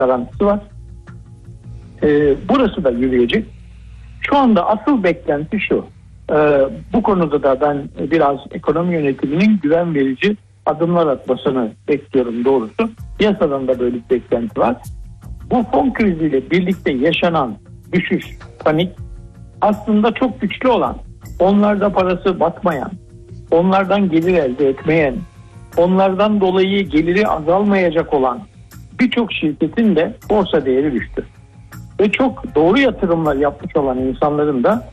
garantisi var. Burası da yürüyecek. Şu anda asıl beklenti şu. Bu konuda da ben biraz ekonomi yönetiminin güven verici adımlar atmasını bekliyorum doğrusu. Piyasadan da böyle bir beklenti var. Bu fon kriziyle birlikte yaşanan düşüş, panik aslında çok güçlü olan, onlarda parası batmayan, onlardan gelir elde etmeyen, onlardan dolayı geliri azalmayacak olan birçok şirketin de borsa değeri düştü. Ve çok doğru yatırımlar yapmış olan insanların da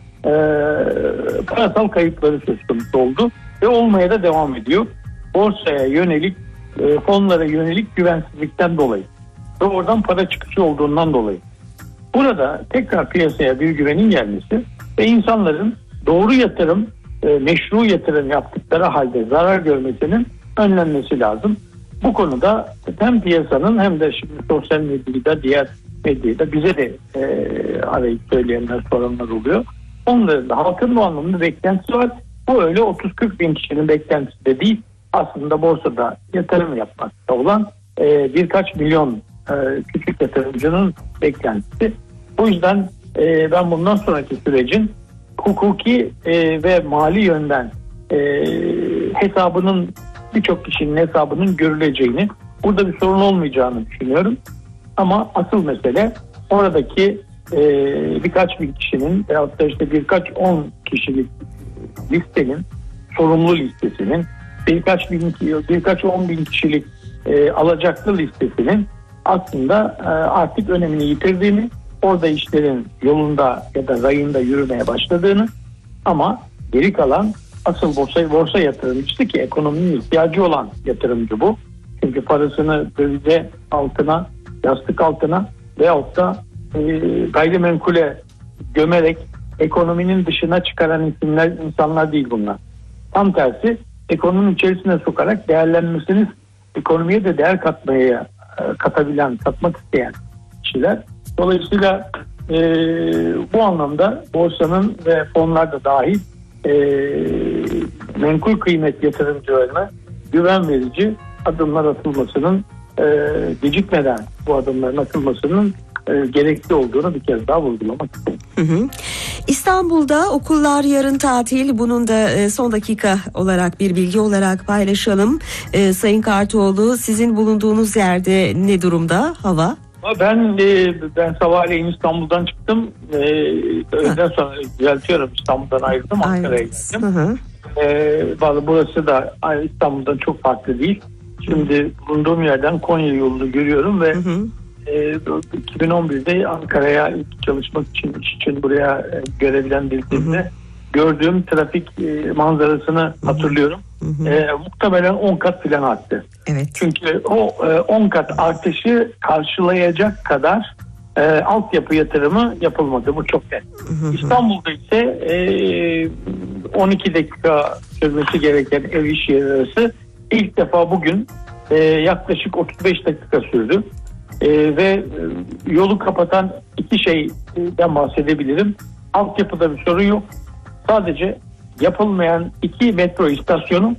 parasal kayıpları söz konusu oldu ve olmaya da devam ediyor. Borsaya yönelik, fonlara yönelik güvensizlikten dolayı ve oradan para çıkışı olduğundan dolayı. Burada tekrar piyasaya bir güvenin gelmesi ve insanların doğru yatırım, meşru yatırım yaptıkları halde zarar görmesinin önlenmesi lazım. Bu konuda hem piyasanın hem de şimdi sosyal medyada, diğer medyada bize de arayıp söyleyenler, soranlar oluyor. Onların da halkın bu anlamda beklentisi var. Bu öyle 30-40 bin kişinin beklentisi de değil. Aslında borsada yatırım yapmakta olan birkaç milyon küçük yatırımcının beklentisi. O yüzden ben bundan sonraki sürecin hukuki ve mali yönden hesabının, birçok kişinin hesabının görüleceğini, burada bir sorun olmayacağını düşünüyorum. Ama asıl mesele oradaki birkaç bin kişinin veyahut da işte birkaç 10 kişilik listenin, sorumlu listesinin, birkaç 10 bin kişilik alacaklı listesinin aslında artık önemini yitirdiğini, orada işlerin yolunda ya da rayında yürümeye başladığını, ama geri kalan asıl borsa yatırımcısı, ki ekonominin ihtiyacı olan yatırımcı bu. Çünkü parasını dövize, altına, yastık altına veyahut da gayrimenkule gömerek ekonominin dışına çıkaran insanlar değil bunlar. Tam tersi, ekonominin içerisine sokarak değerlenmesini, ekonomiye de değer katmak isteyen kişiler. Dolayısıyla bu anlamda borsanın ve fonlar da dahil menkul kıymet yatırımcılarına güven verici adımlar atılmasının, gecikmeden bu adımların atılmasının gerekli olduğunu bir kez daha vurgulamak istedim. İstanbul'da okullar yarın tatil. Bunun da son dakika olarak bir bilgi olarak paylaşalım. Sayın Kartoğlu, sizin bulunduğunuz yerde ne durumda hava? Ben sabahleyin İstanbul'dan çıktım. Öğleden sonra düzeltiyorum, İstanbul'dan ayrıldım, Ankara'ya geldim. Burası da İstanbul'dan çok farklı değil. Şimdi bulunduğum yerden Konya yolunu görüyorum ve 2011'de Ankara'ya ilk çalışmak için buraya görevlendirildiğimde gördüğüm trafik manzarasını hatırlıyorum. Muhtemelen 10 kat falan arttı. Evet. Çünkü o 10 kat artışı karşılayacak kadar altyapı yatırımı yapılmadı. Bu çok net. İstanbul'da ise 12 dakika sürmesi gereken ev iş yeri arası ilk defa bugün yaklaşık 35 dakika sürdü. Ve yolu kapatan iki şeyden bahsedebilirim. Altyapıda bir sorun yok. Sadece yapılmayan 2 metro istasyonu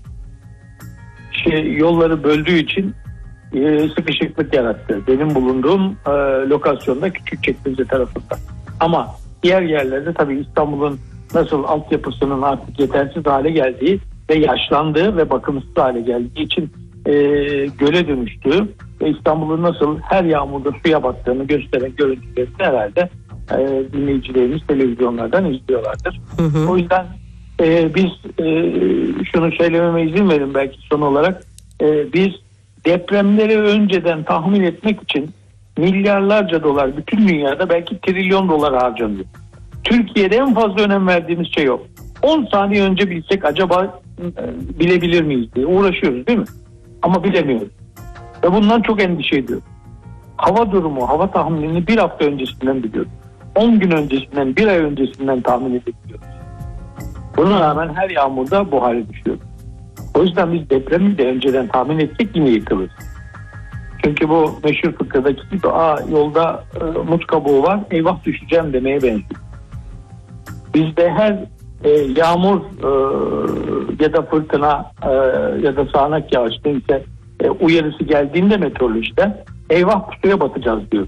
yolları böldüğü için sıkışıklık yarattı. Benim bulunduğum lokasyonda Küçükçekmece tarafında. Ama diğer yerlerde tabii İstanbul'un nasıl altyapısının artık yetersiz hale geldiği ve yaşlandığı ve bakımsız hale geldiği için göle dönüştüğü ve İstanbul'un nasıl her yağmurda suya battığını gösteren görüntüleri herhalde dinleyicilerimiz televizyonlardan izliyorlardır. O yüzden biz şunu söylememe izin verin belki son olarak, biz depremleri önceden tahmin etmek için milyarlarca dolar, bütün dünyada belki trilyon dolar harcanıyor. Türkiye'de en fazla önem verdiğimiz şey yok. 10 saniye önce bilsek acaba bilebilir miyiz diye uğraşıyoruz değil mi? Ama bilemiyoruz. Ve bundan çok endişe ediyoruz. Hava durumu, hava tahminini bir hafta öncesinden biliyoruz. 10 gün öncesinden, bir ay öncesinden tahmin edebiliyoruz. Buna rağmen her yağmurda bu hale düşüyoruz. O yüzden biz depremi de önceden tahmin etsek yine yıkılırız. Çünkü bu meşhur fıkradaki gibi yolda mut kabuğu var, eyvah düşeceğim demeye benziyor. Bizde her yağmur ya da fırtına ya da sağanak yağış neyse uyarısı geldiğinde meteorolojiden eyvah pusuya batacağız diyor.